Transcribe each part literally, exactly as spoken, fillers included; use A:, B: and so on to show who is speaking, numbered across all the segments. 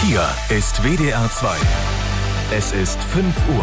A: Hier ist W D R zwei. Es ist fünf Uhr.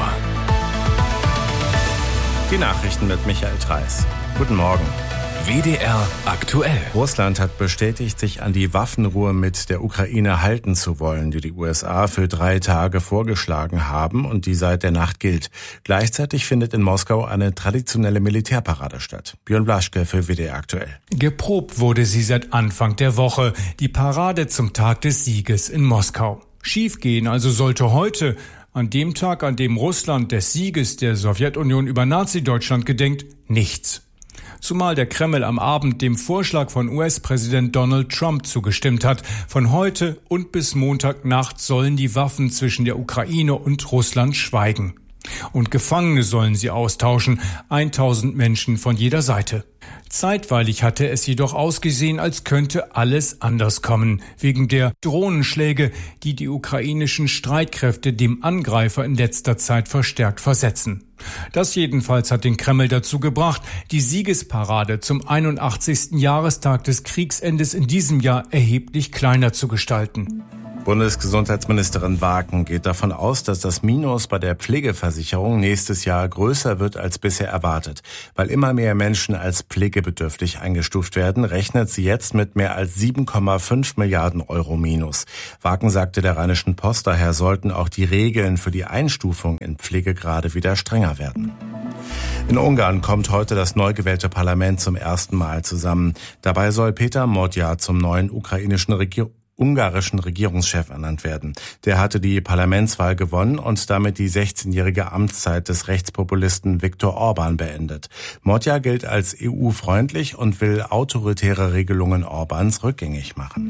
B: Die Nachrichten mit Michael Treis. Guten Morgen.
A: W D R aktuell.
B: Russland hat bestätigt, sich an die Waffenruhe mit der Ukraine halten zu wollen, die die U S A für drei Tage vorgeschlagen haben und die seit der Nacht gilt. Gleichzeitig findet in Moskau eine traditionelle Militärparade statt. Björn Blaschke für W D R aktuell.
C: Geprobt wurde sie seit Anfang der Woche. Die Parade zum Tag des Sieges in Moskau. Schiefgehen also sollte heute, an dem Tag, an dem Russland des Sieges der Sowjetunion über Nazi-Deutschland gedenkt, nichts. Zumal der Kreml am Abend dem Vorschlag von U S-Präsident Donald Trump zugestimmt hat. Von heute und bis Montagnacht sollen die Waffen zwischen der Ukraine und Russland schweigen. Und Gefangene sollen sie austauschen, tausend Menschen von jeder Seite. Zeitweilig hatte es jedoch ausgesehen, als könnte alles anders kommen, wegen der Drohnenschläge, die die ukrainischen Streitkräfte dem Angreifer in letzter Zeit verstärkt versetzen. Das jedenfalls hat den Kreml dazu gebracht, die Siegesparade zum einundachtzigsten Jahrestag des Kriegsendes in diesem Jahr erheblich kleiner zu gestalten.
B: Bundesgesundheitsministerin Waken geht davon aus, dass das Minus bei der Pflegeversicherung nächstes Jahr größer wird als bisher erwartet. Weil immer mehr Menschen als pflegebedürftig eingestuft werden, rechnet sie jetzt mit mehr als sieben Komma fünf Milliarden Euro Minus. Waken sagte der Rheinischen Post, daher sollten auch die Regeln für die Einstufung in Pflegegrade wieder strenger werden. In Ungarn kommt heute das neu gewählte Parlament zum ersten Mal zusammen. Dabei soll Peter Modja zum neuen ukrainischen Regierung ungarischen Regierungschef ernannt werden. Der hatte die Parlamentswahl gewonnen und damit die sechzehnjährige Amtszeit des Rechtspopulisten Viktor Orban beendet. Modja gilt als E U-freundlich und will autoritäre Regelungen Orbans rückgängig machen.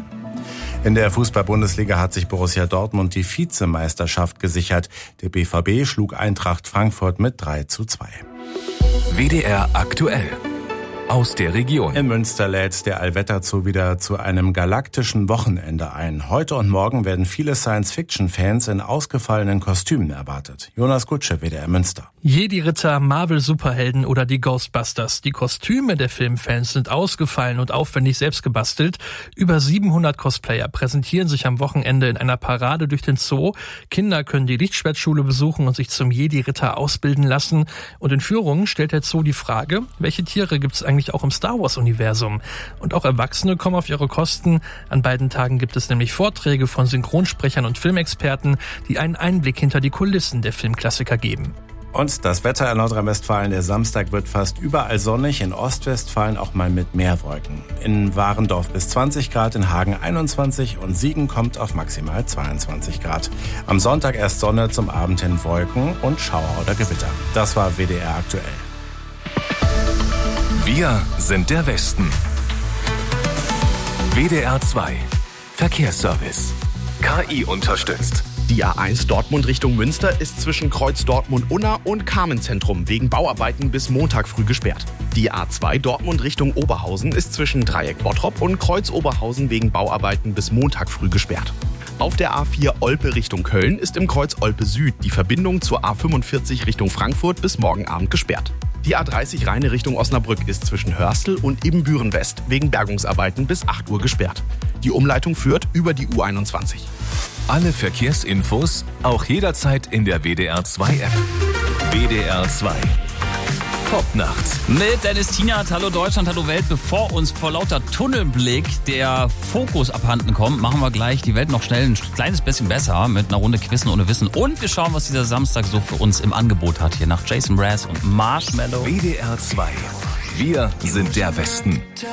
B: In der Fußball-Bundesliga hat sich Borussia Dortmund die Vizemeisterschaft gesichert. Der B V B schlug Eintracht Frankfurt mit drei zu zwei.
A: W D R aktuell. Aus der Region.
B: In Münster lädt der Allwetterzoo wieder zu einem galaktischen Wochenende ein. Heute und morgen werden viele Science-Fiction-Fans in ausgefallenen Kostümen erwartet. Jonas Gutsche, W D R Münster.
D: Jedi-Ritter, Marvel-Superhelden oder die Ghostbusters. Die Kostüme der Filmfans sind ausgefallen und aufwendig selbst gebastelt. Über siebenhundert Cosplayer präsentieren sich am Wochenende in einer Parade durch den Zoo. Kinder können die Lichtschwertschule besuchen und sich zum Jedi-Ritter ausbilden lassen. Und in Führungen stellt der Zoo die Frage, welche Tiere gibt es eigentlich auch im Star-Wars-Universum. Und auch Erwachsene kommen auf ihre Kosten. An beiden Tagen gibt es nämlich Vorträge von Synchronsprechern und Filmexperten, die einen Einblick hinter die Kulissen der Filmklassiker geben.
B: Und das Wetter in Nordrhein-Westfalen, der Samstag wird fast überall sonnig, in Ostwestfalen auch mal mit Meerwolken. In Warendorf bis zwanzig Grad, in Hagen einundzwanzig und Siegen kommt auf maximal zweiundzwanzig Grad. Am Sonntag erst Sonne, zum Abend hin Wolken und Schauer oder Gewitter. Das war W D R aktuell.
A: Wir sind der Westen. W D R zwei. Verkehrsservice. K I unterstützt.
E: Die A eins Dortmund Richtung Münster ist zwischen Kreuz Dortmund-Unna und Carmenzentrum wegen Bauarbeiten bis Montag früh gesperrt. Die A zwei Dortmund Richtung Oberhausen ist zwischen Dreieck Bottrop und Kreuz Oberhausen wegen Bauarbeiten bis Montag früh gesperrt. Auf der A vier Olpe Richtung Köln ist im Kreuz Olpe Süd die Verbindung zur A fünfundvierzig Richtung Frankfurt bis morgen Abend gesperrt. Die A dreißig Rheine Richtung Osnabrück ist zwischen Hörstel und Ibbenbüren West wegen Bergungsarbeiten bis acht Uhr gesperrt. Die Umleitung führt über die U einundzwanzig.
A: Alle Verkehrsinfos auch jederzeit in der W D R zwei App. W D R zwei. Top-Nacht.
F: Mit Dennis Tienert, hallo Deutschland, hallo Welt. Bevor uns vor lauter Tunnelblick der Fokus abhanden kommt, machen wir gleich die Welt noch schnell ein kleines bisschen besser mit einer Runde Quissen ohne Wissen. Und wir schauen, was dieser Samstag so für uns im Angebot hat. Hier nach Jason Mraz und Marshmello.
A: W D R zwei. Wir sind der Westen.